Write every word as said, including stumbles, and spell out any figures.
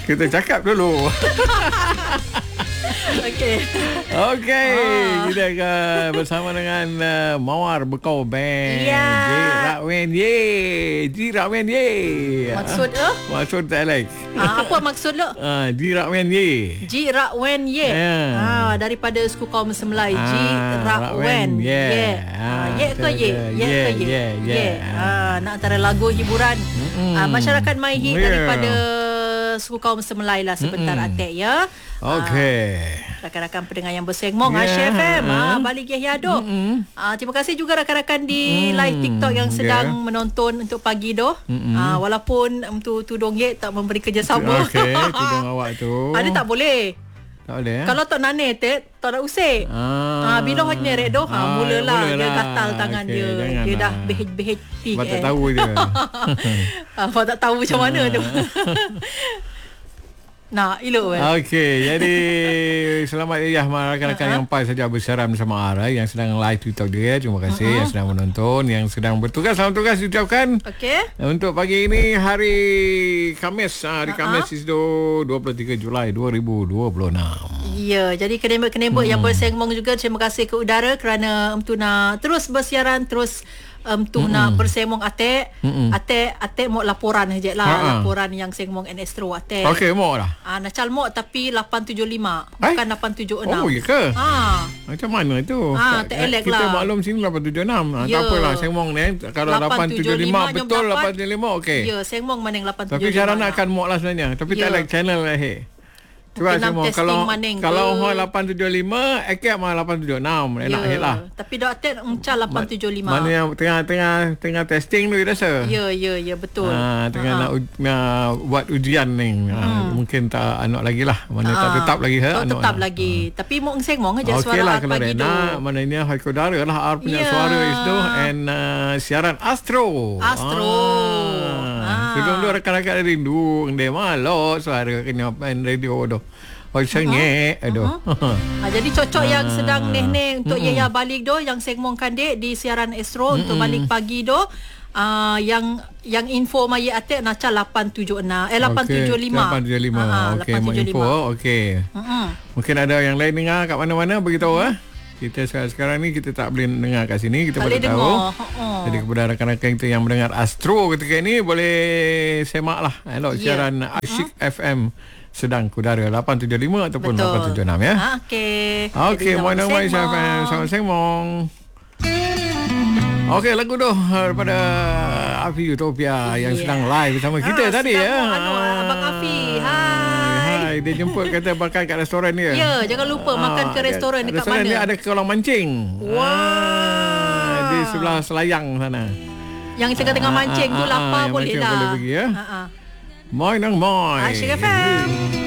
Kita cakap dulu. Okey. Okey, Ah. kita akan bersama dengan uh, Mawar Bekau Band. Ya. Jirak Wen Ye. Jirak Wen Ye. Maksud eh? Maksud tak like. Ah, apa maksud lo? Ah, Jirak Wen Ye. Ji Rak Wen Ye. Ya. Ah, daripada suku kaum Semelai. Ji Ah, Rak Rak Wen Wen Ye. Ye. Ah, Ah, Ye ke Ye? betul, Ye Ye, ke Ye? Ye, Ye. Ye. Ah, nak antara lagu hiburan ah, masyarakat Maihi Ya. daripada suku kaum Semelai lah sebentar Atek ya. Okey. Rakan-rakan pendengar yang bersengmong Ya. yeah. H F M Ah. ah, balik ya hiado. Ah, terima kasih juga rakan-rakan di Mm. live TikTok yang sedang Ya. menonton untuk pagi doh. Ah, walaupun um, tu tudung ye tak memberi kerjasama. Okey, tudung awak tu. Ada tak boleh. Tak boleh. Eh? Kalau tak nane te tak nak usik. Ah. Ah, bila hanya rek doh, ha, Ah, mulalah mulalah. dia gatal tangan Okey, dia. janganlah. Dia dah behej-behej tik. Sebab tak tahu je. Ah, Abang tak tahu macam mana tu. Nak elok kan? Okey, jadi selamat ya rakan-rakan Ha-ha. yang pas saja bersiaran bersama Ara yang sedang live TikTok dia. Terima kasih yang sedang menonton, yang sedang bertugas. Selamat tugas diucapkan. Okey. Untuk pagi ini hari Khamis, hari Ha-ha. Khamis itu dua puluh tiga Julai dua ribu dua puluh enam. Ya, jadi kenembek-kenembek hmm. yang bersengmong juga terima kasih ke udara kerana um, tu nak terus bersiaran, terus um, tu hmm. nak bersengmong Atek. Hmm. Atek Atek mau laporan saja lah, Ha-ha. laporan yang sengmong N Astro Atek. Okey, mau lah. Ah, nak calmok tapi lapan tujuh lima Eh? bukan lapan tujuh enam. Oh, ya ke? Ah. Macam mana tu? Ah, Tak- tak elok Kita lah. maklum sini lapan tujuh enam. Ah, Ya. Tak apalah, sengmong ni. Kalau lapan tujuh lima jam betul lapan. lapan tujuh lima okey. Ya, sengmong mana yang lapan tujuh lima. Tapi cara nak akan muak lah sebenarnya. Tapi Ya. tak like channel lah. Hey. Cuba Mungkin nak semua. testing Kalau maning kalau ke. hoi lapan tujuh lima, akak mah lapan tujuh enam. Enak Ya. hit lah. Tapi dak Atek mencal lapan tujuh lima. Mana yang tengah-tengah tengah testing tu rasa. Ya, ya, ya betul. Ha, tengah Ha-ha. nak, u- nak buat ujian ni. Ha, mungkin tak anak lagi lah. Mana tak Ah, tetap lagi. Ha, tak anak. tetap lagi. Tapi mau sengmong aja Okey suara lah Art kalau pagi tu. Rena. Maknanya Hai Kodara lah. Ar punya Ya. suara itu. And uh, siaran Astro. Astro. Ah. Ah. Sedang tu rakan-rakan rindu. Dia malu suara kena main radio tu. Oh, sengek. Aduh. Ha, jadi cocok yang sedang neh-neh untuk Yaya balik doh yang sengmong kandik di siaran Astro untuk balik pagi doh. Uh, yang yang info Maya Atek naca lapan tujuh enam eh lapan tujuh lima. lapan tujuh lima. Ha, Okey, menginfo. Okey. Mm-mm. Mungkin ada yang lain dengar kat mana-mana beritahu ah. Kita sekarang, sekarang ni kita tak boleh dengar kat sini, kita Tak boleh boleh tahu. dengar. Ha-ha. Jadi kepada rakan-rakan kita yang mendengar Astro ketika ini boleh semak lah elok Ya. siaran Asyik F M sedang kudara lapan tujuh lima ataupun Betul. lapan tujuh enam ya. Ha, okey. Okey, Jadi, mohon selamat nama Asyik F M. sengmong. Selamat sengmong. Okey, lagu tu daripada Afi Utopia yang Ya. sedang live bersama kita Ah, tadi sedang ya. mau anu, Abang Afi. Hai. Hai, dia jemput kata makan kat restoran dia. Ya, jangan lupa makan ke Ah, restoran dekat restoran mana? dia ada kolam mancing. Wah. Ah, di sebelah Selayang sana. Yang tengah-tengah mancing tu Ah, ah, lapar ah, yang boleh mancing lah. boleh pergi, ya. Ha ah. Moi nang moi. Asyik F M.